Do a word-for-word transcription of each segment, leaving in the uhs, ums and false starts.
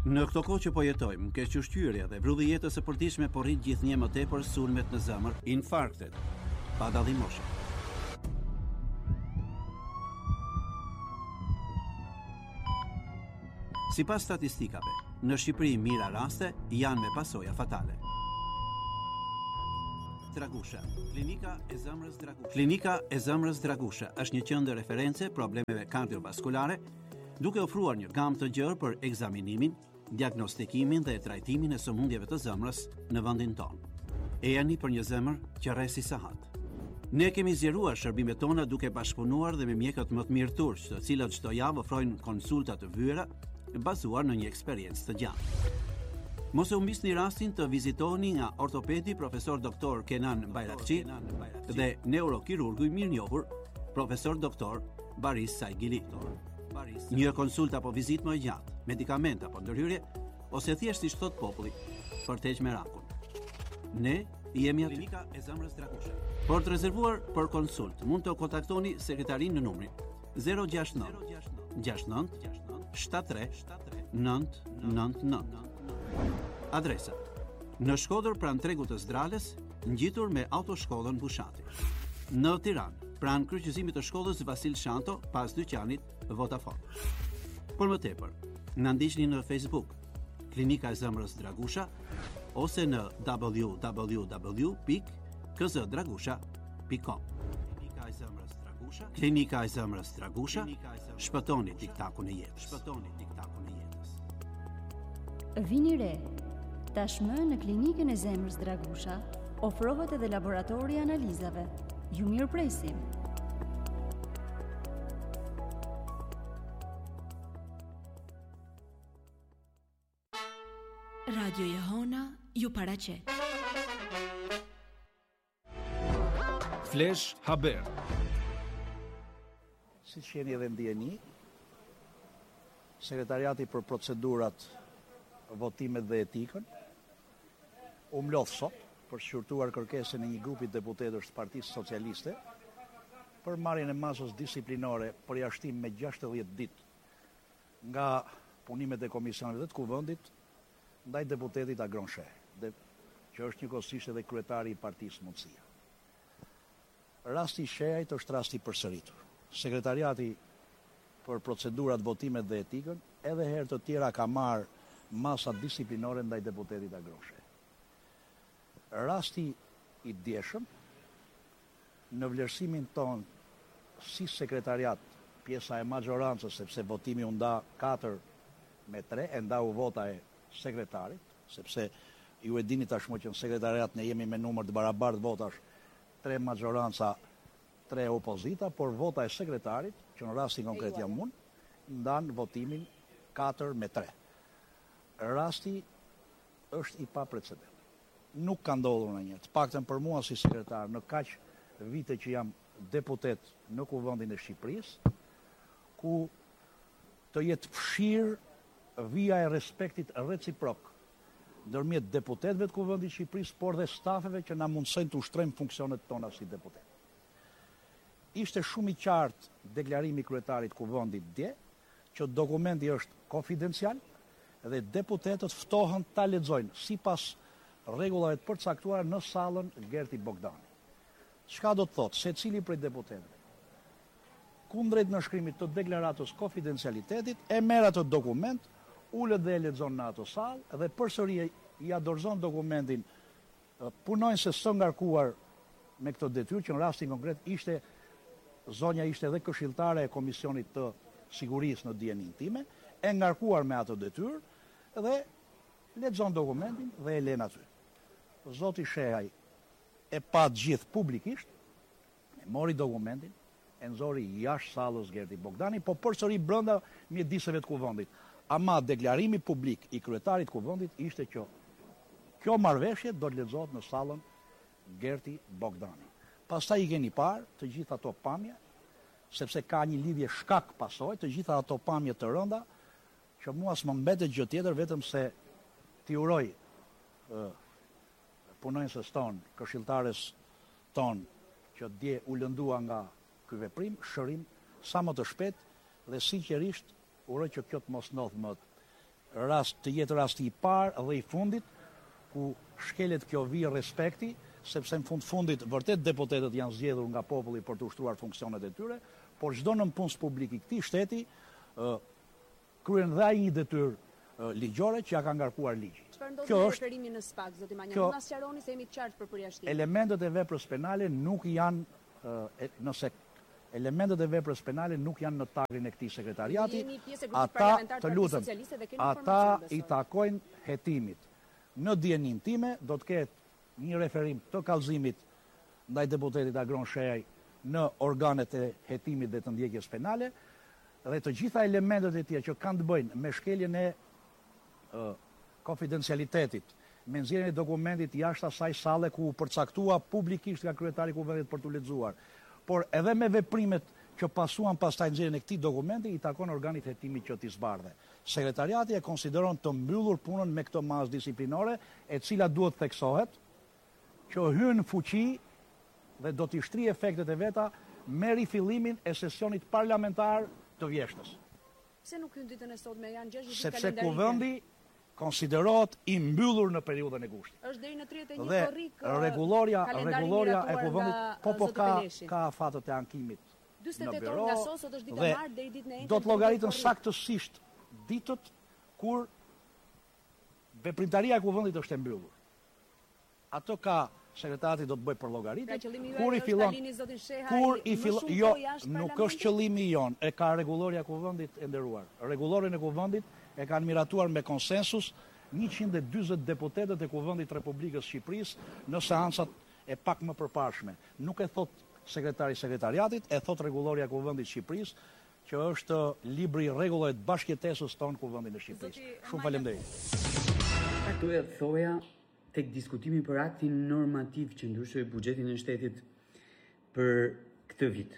Në këto kohë që po jetojmë, kequshqyrja dhe vrulli i jetës së përditshme po rrit gjithnjë më tepër sulmet në zemër, infarktet, pa dallim moshe. Sipas statistikave, në Shqipëri mira raste janë me pasoja fatale. Dragusha, klinika e zemrës Dragusha. Klinika e zemrës Dragusha është një qendër referencë problemeve kardiovaskulare, duke ofruar një gamë të gjerë për ekzaminimin, diagnostikimin dhe trajtimin e sëmundjeve të zemrës në vendin tonë. E jani për një zemër që rresi sahat. Ne kemi zgjeruar shërbimet tona duke bashkëpunuar dhe me mjekët më të mirë turq, të cilët çdo javë ofrojnë konsulta të vyera bazuar në një eksperiencë të gjatë. Mos e humbisni rastin të vizitoni nga ortopedi profesor doktor Kenan Bayrakçi dhe neurokirurgu i mirënjohur profesor doktor Baris Saigili. Një konsulta apo vizitë më e gjatë, medikament apo ndërhyrje, ose thjesht siç thot populli, për të heqë merakun. Ne jemi aty. Klinika e zemrës Dragusha. Për të rezervuar për konsult, mund të kontaktoni sekretarin në numrin zero gjasht nëntë gjasht nëntë shtatëdhjetë tre nëntë nëntë nëntë. Adresa: në Shkodër pranë tregut të Zdrales, ngjitur me autoshkollën Bushati. Në Tiranë, pranë kryqëzimit të shkollës Vasil Shanto, pas dyqanit Vodafone. Por më tepër, na ndiqni në Facebook, Klinika e zemrës Dragusha, ose në w w w pikë k z dragusha pikë com. Klinika e zemrës Dragusha, Klinika e zemrës Dragusha, shpëtoni tiktakun e jetës. Shpëtoni tiktakun e jetës. Vini re, tashmë në Klinikën e zemrës Dragusha ofrohet edhe laboratori i analizave. Ju mirë presim. Radio Jehona ju paraqet. Flash Haber. Siç jeni edhe ndjeni, Sekretariati për procedurat, votimet dhe etikën u mlodh sot për shqyrtuar kërkesën e një grupi deputetësh të Partisë Socialiste për marrjen e masës disiplinore për jashtim me gjashtëdhjetë ditë nga punimet e komisioneve të kuvendit ndaj deputetit Agron Sheh, që është njëkohësisht edhe kryetari i Partisë Mundësia. Rasti i Shehajt është rasti i përsëritur. Sekretariati për procedurat, votimet dhe etikën edhe herë të tjera ka marrë masa disiplinore ndaj deputetit Agron Sheh. Rasti i djeshëm, në vlerësimin ton si sekretariat, pjesa e majorancës, sepse votimi u nda katër me tre, e nda u vota e sekretarit, sepse ju e dini tashmë që në sekretariat ne jemi me numër të barabartë votash, tre majoranca, tre opozita, por vota e sekretarit, që në rastin konkret jam unë, ndan votimin katër me tre. Rasti është i paprecedent. Nuk ka ndodhur ndonjëherë, të paktën për mua si sekretar në kaq vite që jam deputet në Kuvendin e Shqipërisë, ku të jetë fshirë vija e respektit reciprok ndërmjet deputetëve të Kuvendit të Shqipërisë, por dhe stafeve që na mundsojnë të ushtrojmë funksionet tona si deputet. Ishte shumë i qartë deklarimi i kryetarit Kuvendit dje, që dokumenti është konfidencial dhe deputetët ftohen ta lexojnë sipas rregullave të përcaktuara në sallën Gerti Bogdani. Çka do të thotë se cili prej deputetëve kundrejt nënshkrimit të deklaratës konfidencialitetit e merr atë dokument, ulet dhe e lexon në atë sallë dhe përsëri ja dorëzon dokumentin punonjëse së ngarkuar me këtë detyrë, që në rastin konkret ishte zonja ishte edhe këshilltare e Komisionit të Sigurisë në dijenin time, e ngarkuar me atë detyrë dhe lexon dokumentin dhe e lën aty. Zoti Shehaj e pa gjithë publikisht, e mori dokumentin, e nxori jashtë sallës Gerti Bogdani, po përsëri brenda mjediseve të Kuvendit. Ama deklarimi publik i kryetarit të Kuvendit ishte që kjo marrëveshje do të lexohet në sallën Gerti Bogdani. Pastaj i keni parë të gjitha ato pamje, sepse ka një lidhje shkak pasojë, të gjitha ato pamje të rënda, që mua s'më mbetet gjë tjetër vetëm se t'i uroj uh, punonjëses ton, këshilltares ton, që dje u lëndua nga ky veprim, shërim sa më të shpejt dhe sinqerisht uroj që kjo të mos ndodh më rast të jetë rasti i parë dhe i fundit ku shkelet kjo vijë respekti, sepse në fund fundit vërtet deputetët janë zgjedhur nga populli për të ushtruar funksionet e tyre, por çdo nënpunës publik i këtij shteti uh, kryen dhe ai një detyrë uh, ligjore që ja ka ngarkuar ligji. Çfarë ndodhi me referimin në SPAK, zoti Manjani? Kjo, na sqaroni se jemi të qartë për përjashtim. Elementet e veprës penale nuk janë uh, e, nëse elementet e veprës penale nuk janë në tagrin e këtij sekretariati, ata të lutem, ata i takojnë hetimit. Në dijenin time do të ketë një referim të kallëzimit ndaj deputetit Agron Shejaj në organet e hetimit dhe të ndjekjes penale, dhe të gjitha elementet e tjera që kanë të bëjnë me shkeljen e uh, konfidencialitetit, me nxjerrjen e dokumentit jashtë asaj salle ku u përcaktua publikisht nga kryetari i kuvendit për t'u lexuar, por edhe me veprimet që pasuan pastaj nxjerrjen e këtij dokumenti i takon organit hetimit që t'i zbardhe. Sekretariati e konsideron të mbyllur punën me këtë masë disiplinore, e cila duhet theksohet që hyn në fuqi dhe do t'i shtrijë efektet e veta me rifillimin e sesionit parlamentar të vjeshtës. Pse nuk hyn ditën e sotme, janë gjashtë ditë kalendarike? Sepse kuvendi konsiderohet i mbyllur në periudhën e gushtit. Është deri në tridhjetë e një korrik. Dhe rregulloria, rregulloria e kuvendit po po ka ka afatet e ankimit. dyzet e tetë orë nga sot, sot është dita e martë deri ditën e njëjtën. Do të llogaritën saktësisht ditët kur veprimtaria e kuvendit është e mbyllur. Ato ka sekretari do të bëj për llogaritë. Kur i fillon Kur i fillon jo, nuk është qëllimi jon, e ka rregulloria e kuvendit e nderuar. Rregullorin e kuvendit e kanë miratuar me konsensus njëqind e dyzet deputetët e kuvendit të Republikës Shqipërisë në seancat e pak më përparshme. Nuk e thot sekretari i sekretariatit, e thot rregulloria e kuvendit të Shqipërisë, që është libri i rregullave të bashkëjetesës tonë kuvendit në Shqipëri. Shumë faleminderit. Ato e thoja tek diskutimi për aktin normativ që ndryshoi buxhetin e shtetit për këtë vit.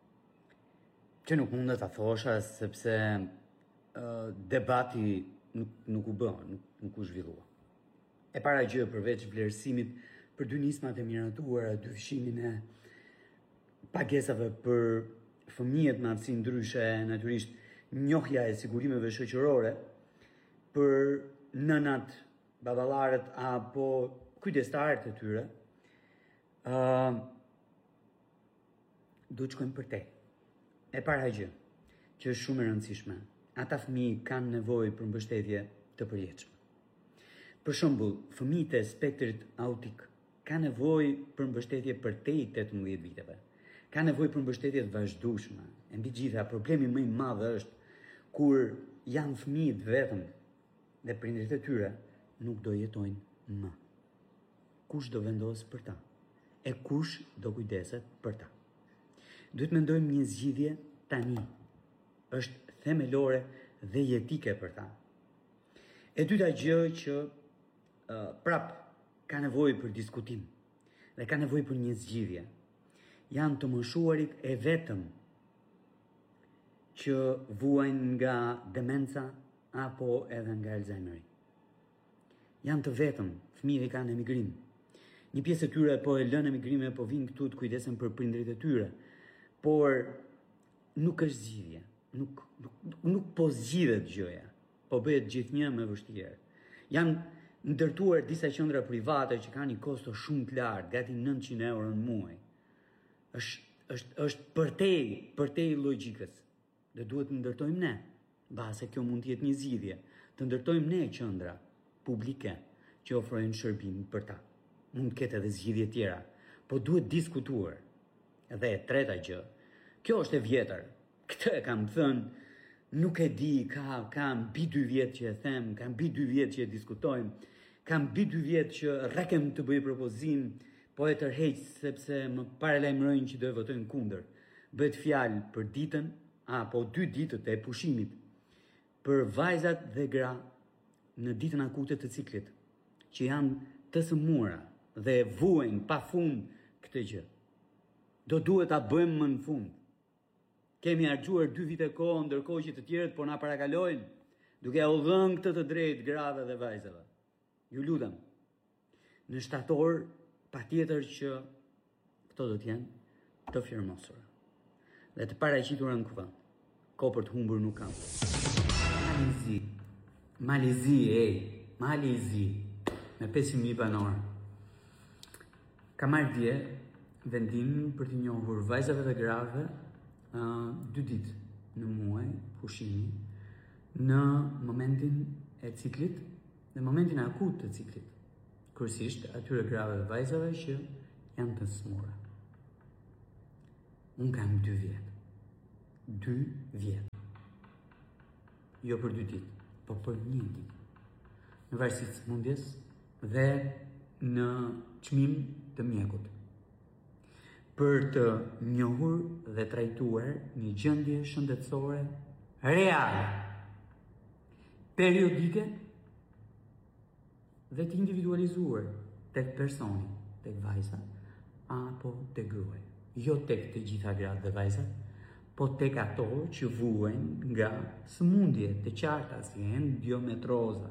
Që nuk mund ta thosha sepse uh, debati nuk, nuk u bë, nuk, nuk u zhvillua. E para gjë përveç vlerësimit për dy nismat e miratuara, dyfishimin e pagesave për fëmijët me aftësi ndryshe, natyrisht njohja e sigurimeve shoqërore për nënat, baballarët apo kujdestarët e tyre, uh, duhet shkojmë për te. E para gjë, që është shumë e rëndësishme, ata fëmijë kanë nevojë për mbështetje të përjetshme. Për shembull, fëmijët e spektrit autik kanë nevojë për mbështetje për te i tetëmbëdhjetë viteve. Ka nevojë për mbështetje të vazhdueshme. E mbi gjitha, problemi më i madh është kur janë fëmijët vetëm dhe prindërit e tyre nuk do jetojnë më. Kush do vendos për ta? E kush do kujdeset për ta? Duhet mendojmë një zgjidhje tani. Është themelore dhe jetike për ta. E dyta gjë që uh, prap ka nevojë për diskutim dhe ka nevojë për një zgjidhje. Janë të moshuarit e vetëm që vuajnë nga demenca apo edhe nga Alzheimeri. Janë të vetëm, fëmijët kanë emigrim. Një pjesë e tyre po e lënë emigrimin e po vinë këtu të kujdesen për prindërit e tyre. Por nuk është zgjidhje, nuk, nuk, nuk po zgjidhet gjëja, po bëhet gjithnjë më vështirë. Janë ndërtuar disa qendra private që kanë një kosto shumë të lartë, gati nëntëqind euro në muaj. Është është është përtej, përtej logjikës. Dhe duhet të ndërtojmë ne, base kjo mund të jetë një zgjidhje, të ndërtojmë ne qendra publike që ofrojnë shërbim për ta. Mund të ketë edhe zgjidhje tjera, po duhet diskutuar. Dhe e treta gjë, kjo është e vjetër. Këtë e kam thënë, nuk e di, ka kam mbi dy vjet që e them, kam mbi dy vjet që e diskutojmë, kam mbi dy vjet që rrekem të bëj propozim, po e tërheq sepse më paralajmërojnë që do e votojnë kundër. Bëhet fjalë për ditën apo dy ditët e pushimit për vajzat dhe gra në ditën akute të ciklit, që janë të sëmura dhe vuajnë pafund këtë gjë. Do duhet ta bëjmë më në fund. Kemi harxuar dy vite kohë, ndërkohë që të tjerët po na parakalojnë, duke u dhënë këtë të drejtë grave dhe vajzave. Ju lutem, në shtator patjetër që këto do të jenë të firmosura dhe të paraqitura në kuvend. Kohë për të humbur nuk kam. Analizi Malezi, e, Malezi, me pesë mijë banorë. Ka marrë dje vendimin për të njohur vajzave dhe grave uh, dy ditë në muaj pushimi në momentin e ciklit, në momentin akut të ciklit. Kryesisht atyre grave dhe vajzave që janë të smura. Unë kam dy vjetë. Dy vjetë. Jo për dy ditë, po për një ditë. Në varësi të smundjes dhe në çmim të mjekut. Për të njohur dhe trajtuar një gjendje shëndetësore reale, periodike dhe të individualizuar tek personi, tek vajza apo tek gruaja. Jo tek të gjitha gratë dhe vajzat, po tek ato që vuajn nga sëmundje të qarta si endiometroza,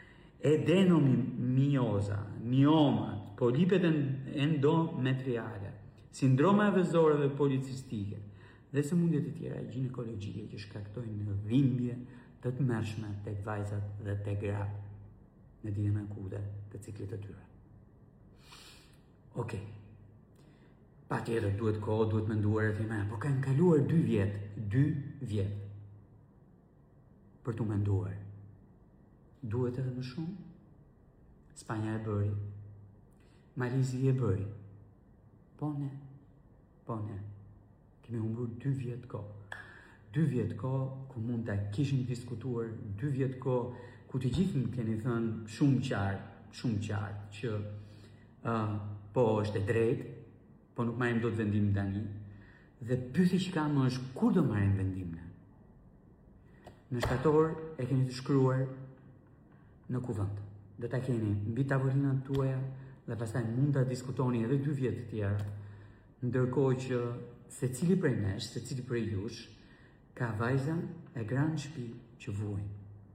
adenomioza, miomat, polipet endometriale, sindroma vezore dhe policistike dhe sëmundje të tjera ginekologjike që shkaktojnë dhimbje të tmerrshme tek vajzat dhe tek gratë në ditën e akute të ciklit të tyre. Okej. Pa tjetër, duhet kohë, duhet menduar e thime, po kanë kaluar dy vjetë, dy vjetë për të menduar. Duhet edhe më shumë? Spanja e bëri, Malezi e bëri, po ne, po ne, kemi humbur dy vjetë kohë. Dy vjetë kohë ku mund të kishim diskutuar, dy vjetë kohë ku të gjithë më keni thënë shumë qartë, shumë qartë, që uh, po është e drejtë, po nuk marrim dot vendim tani. Dhe pyetja që kam është kur do marrim vendimin. Në shtator e keni të shkruar në kuvend. Do ta keni mbi tavolinat tuaja dhe pastaj mund ta diskutoni edhe dy vjet të tjerë, ndërkohë që secili prej nesh, secili prej jush ka vajza e gra në shtëpi që vuajnë.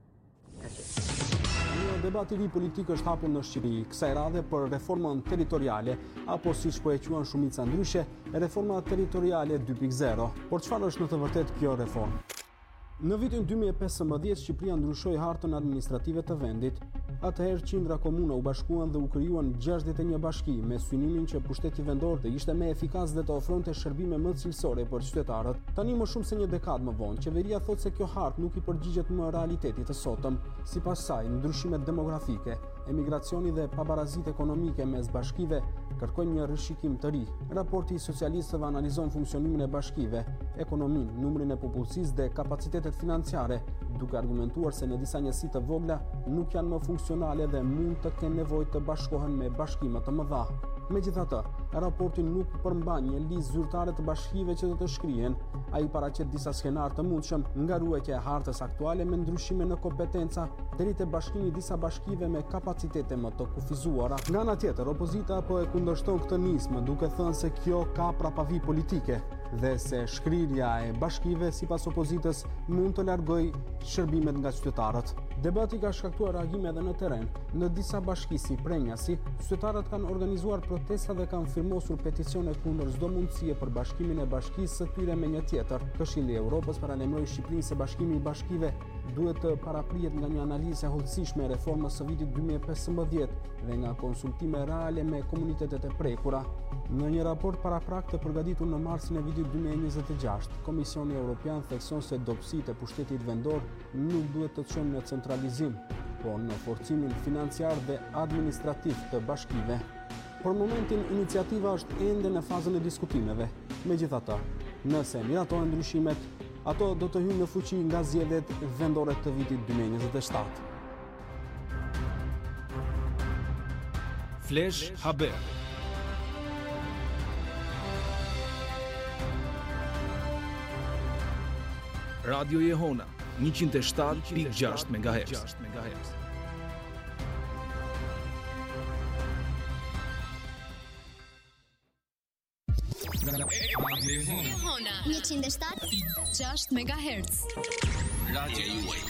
Një debat i ri politik është hapur në Shqipëri, kësaj radhe për reformën territoriale, apo siç po e quajnë shumica ndryshe, reforma territoriale dy pikë zero. Por çfarë është në të vërtetë kjo reformë? Në vitin dy mijë e pesëmbëdhjetë Shqipëria ndryshoi hartën administrative të vendit. Atëherë qindra komuna u bashkuan dhe u krijuan gjashtëdhjetë e një bashki me synimin që pushteti vendor të ishte më efikas dhe të ofronte shërbime më cilësore për qytetarët. Tani më shumë se një dekadë më vonë, qeveria thotë se kjo hartë nuk i përgjigjet më realitetit të sotëm. Sipas saj, ndryshimet demografike, emigracioni dhe pabarazit ekonomike mes bashkive kërkojnë një rishikim të ri. Raporti i socialistëve analizon funksionimin e bashkive, ekonominë, numrin e popullsisë dhe kapacitetet financiare, duke argumentuar se në disa njësi të vogla nuk janë më funksionale dhe mund të kenë nevojë të bashkohen me bashkime të mëdha. Megjithatë, raporti nuk përmban një listë zyrtare të bashkive që do të shkrihen. Ai paraqet disa skenar të mundshëm, nga ruajtja e hartës aktuale me ndryshime në kompetenca deri te bashkimi i disa bashkive me kapacitete më të kufizuara. Nga ana tjetër, opozita po e kundërshton këtë nismë, duke thënë se kjo ka prapavi politike dhe se shkrirja e bashkive sipas opozitës mund të largojë shërbimet nga qytetarët. Debati ka shkaktuar reagime edhe në terren. Në disa bashki si Prenjasi, qytetarët kanë organizuar protesta dhe kanë firmosur peticione kundër çdo mundësie për bashkimin e bashkisë së tyre me një tjetër. Këshilli i Evropës paralajmëroi Shqipërinë se bashkimi i bashkive duhet të paraprihet nga një analizë e hollësishme e reformës së vitit dy mijë e pesëmbëdhjetë dhe nga konsultime reale me komunitetet e prekura. Në një raport paraprak të përgatitur në marsin e vitit dy mijë e njëzet e gjashtë, Komisioni Evropian thekson se dobësitë e pushtetit vendor nuk duhet të çojnë në centralizim, por në forcimin financiar dhe administrativ të bashkive. Për momentin, iniciativa është ende në fazën e diskutimeve. Megjithatë, nëse miratohen ndryshimet, ato do të hyjnë në fuqi nga zgjedhjet vendore të vitit dy mijë e njëzet e shtatë. Flash Haber. Radio Jehona njëqind e shtatë pikë gjashtë megahertz. Jehona njëqind e shtatë pikë gjashtë megahertz. Radio juaj.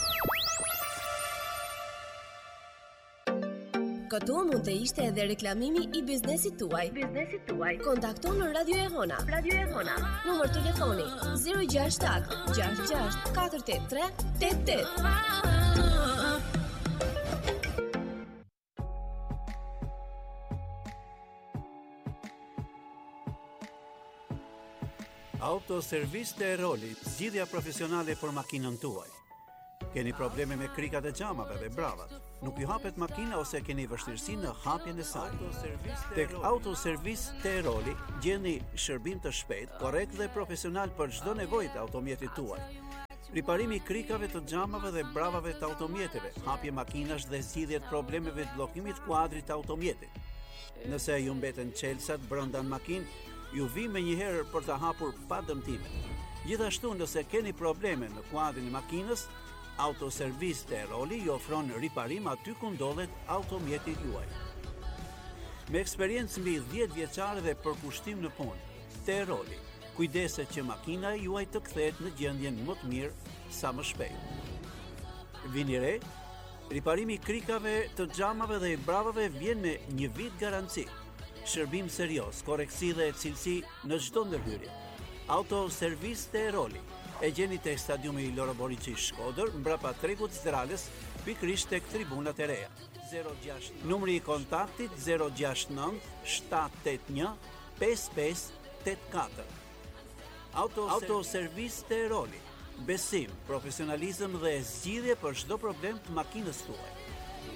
Këtu mund të ishte edhe reklamimi i biznesit tuaj. Biznesit tuaj. Kontakto në Radio Jehona. Radio Jehona. Numër telefoni zero gjasht shtat gjasht gjasht katër tetë tre tetë tetë. Autoservis të Eroli, zgjidhja profesionale për makinën tuaj. Keni probleme me krikat e xhamave dhe bravat. Nuk ju hapet makina ose keni vështirësi në hapjen e saj. Tek Autoservis të Eroli gjeni shërbim të shpejt, korrekt dhe profesional për çdo nevojë të automjetit tuaj. Riparimi i krikave të xhamave dhe bravave të automjeteve, hapje makinash dhe zgjidhje të problemeve të bllokimit kuadrit të automjetit. Nëse ju mbeten çelësat brenda në makinë, ju vi me njëherë për të hapur pa dëmtime. Gjithashtu, nëse keni probleme në kuadrin e makinës, Autoservis të Eroli ju ofron riparim aty ku ndodhet automjeti juaj. Me eksperiencë mbi dhjetë vjeçare dhe përkushtim në punë, të Eroli kujdeset që makina juaj të kthehet në gjendjen më të mirë sa më shpejt. Vini re, riparimi i krikave të xhamave dhe i bravave vjen me një vit garanci. Shërbim serioz, korrektësi dhe cilësi në çdo ndërhyrje. Autoservis të Eroli e gjeni tek stadiumi Loro Boriçi Shkodër, mbrapa tregut Zdralës, pikërisht tek tribunat e reja. zero gjasht Numri i kontaktit zero gjasht nëntë shtat tet një pesë pesë tet katër. Autoservis të Eroli. Besim, profesionalizëm dhe zgjidhje për çdo problem të makinës tuaj.